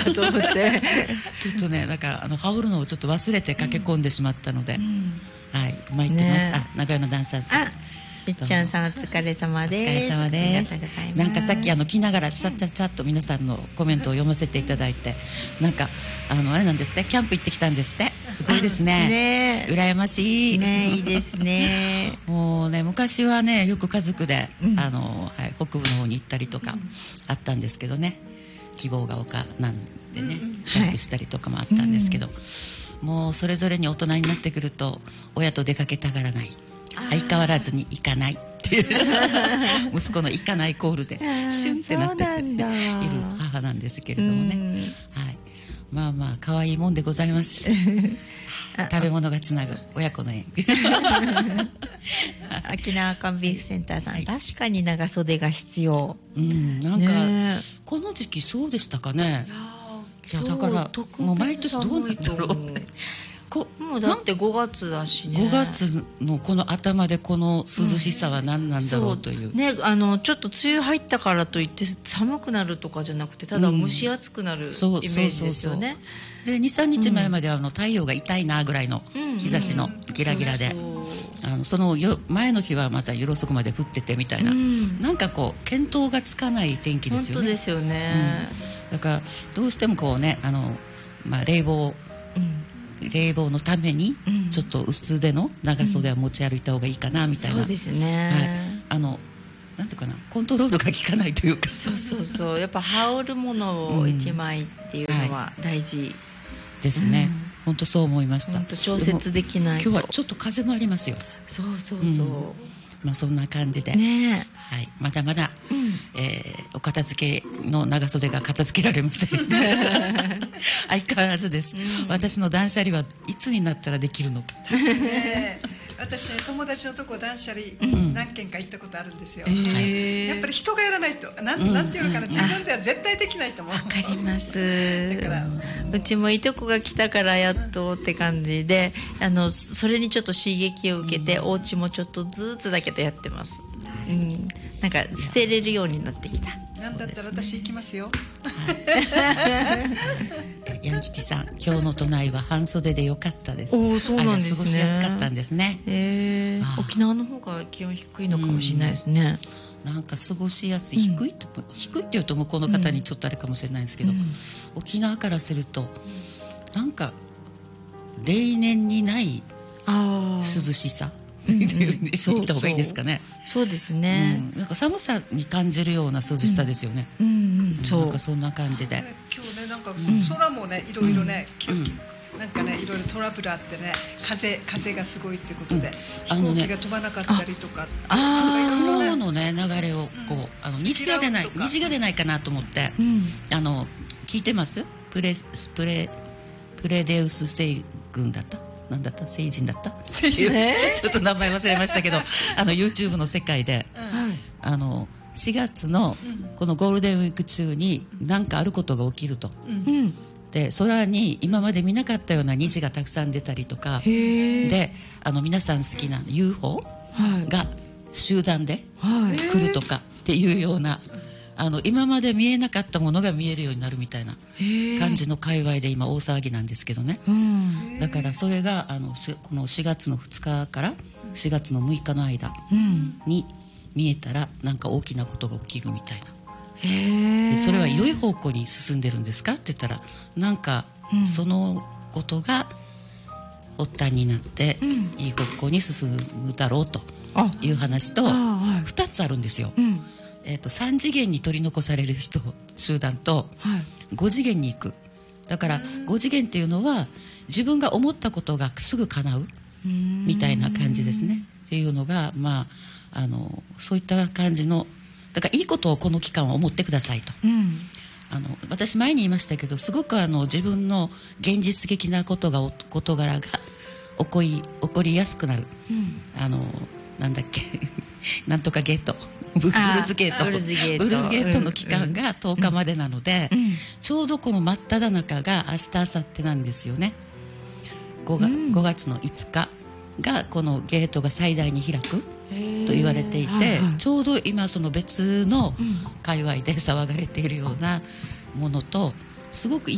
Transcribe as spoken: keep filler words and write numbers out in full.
かと思ってちょっとね、だからあの羽織るのをちょっと忘れて駆け込んでしまったので、うん、はい、参ってます、ね、あ、長屋のダンサーさん、 みっちゃんさんお疲れ様です。 お疲れ様です。なんかさっきあの来ながらチャッチャッチャッと皆さんのコメントを読ませていただいて、なんかあのあれなんですね、キャンプ行ってきたんですって。すごいですね。ね、羨ましい。 ね、いいですね。 もうね、昔はね、よく家族で、うん、あの、はい、北部の方に行ったりとかあったんですけどね、希望が丘なんでね、うん、キャンプしたりとかもあったんですけど、はい、もうそれぞれに大人になってくると親と出かけたがらない、相変わらずに行かないっていう息子の行かないコールでシュンってなっている母なんですけれどもね、はい、まあまあ可愛いもんでございます食べ物がつなぐ親子の縁沖縄カンビーフセンターさん、はい、確かに長袖が必要、 うん、なんか、ね、この時期そうでしたかね。いやだからもう毎年どうなんだろうってこもうだってごがつだしね、 ごがつのこの頭でこの涼しさは何なんだろうという、 うん、ね、あのちょっと梅雨入ったからといって寒くなるとかじゃなくて、ただ蒸し暑くなるイメージですよね。 で にさんにちまえまではあの太陽が痛いなぐらいの日差しのギラギラで、あのそのよ前の日はまた夜遅くまで降っててみたいな、うん、なんかこう見当がつかない天気ですよね。 本当ですよね、 うん、だからどうしてもこうね、あの、まあ、冷房、うん冷房のためにちょっと薄手の長袖は持ち歩いた方がいいかなみたいな、うん、 そうですね、 はい、あのなんていうかな、コントロールが効かないというか、 そうそうそう、やっぱ羽織るものを一枚っていうのは大事、うんはい、 ですね、うん、本当そう思いました。 本当調節できないと。 今日はちょっと風もありますよ。 そうそうそう、うん、 まあそんな感じで、 ね、 はい、まだまだ、うんえー、お片付けの長袖が片付けられません相変わらずです、うん、私の断捨離はいつになったらできるのかね私、ね、友達のとこ断捨離、うん、何軒か行ったことあるんですよ、えー、やっぱり人がやらないとな ん,、うん、なんていうのかな、自分では絶対できないと思う。 わかりますだからうちもいとこが来たからやっとって感じで、あのそれにちょっと刺激を受けて、うん、お家もちょっとずつだけどやってます、うん、なんか捨てれるようになってきた。 なんだったら私行きますよ、 ヤン吉さん、今日の都内は半袖でよかったです。 お、そうなんですね。 過ごしやすかったんですね。 へー、沖縄の方が気温低いのかもしれないですね、 うん、なんか過ごしやすい、うん、低いって低いっていうと向こうの方にちょっとあれかもしれないんですけど、うん、沖縄からするとなんか例年にない涼しさって言った方がいいんですかね。 そうですね、 うん、なんか寒さに感じるような涼しさですよね、うんうんうん、そうなんかそんな感じで、 今日ね、なんか空もね、いろいろね、うん、なんかね、いろいろトラブルあってね、風風がすごいってことで、うん、飛行機が飛ばなかったりとか、 ああ雲のね流れをこう、うん、あの虹が出ない虹が出ないかなと思って、うん、あの聞いてます？プレスプレプレデウス星群だった？なんだった成人だった成人、ね、ちょっと名前忘れましたけどあの YouTube の世界で、うん、あのしがつのこのゴールデンウィーク中に何かあることが起きると、うん、で空に今まで見なかったような虹がたくさん出たりとかで、あの皆さん好きな ユーフォー が集団で来るとかっていうような、あの今まで見えなかったものが見えるようになるみたいな感じの界隈で今大騒ぎなんですけどね、うん、だからそれがあのこのしがつのふつかからしがつのむいかの間に見えたらなんか大きなことが起きるみたいな、へー、それは良い方向に進んでるんですかって言ったら、なんかそのことが発端になっていい方向に進むだろうという話とふたつあるんですよ、うん、えー、とさん次元に取り残される人集団とご次元に行く。だからご次元っていうのは自分が思ったことがすぐ叶うみたいな感じですねっていうのが、まあ、あのそういった感じの、だからいいことをこの期間は思ってくださいと、うん、あの私前に言いましたけど、すごくあの自分の現実的なことが事柄が起こり、起こりやすくなる、うん、あのなんだっけなんとかゲートブルーズゲートブルーズゲート、ブルーズゲートの期間がとおかまでなので、うんうん、ちょうどこの真っ只中が明日明後日なんですよね。 5, が、うん、ごがつのいつかがこのゲートが最大に開くと言われていて、はいはい、ちょうど今その別の界隈で騒がれているようなものとすごく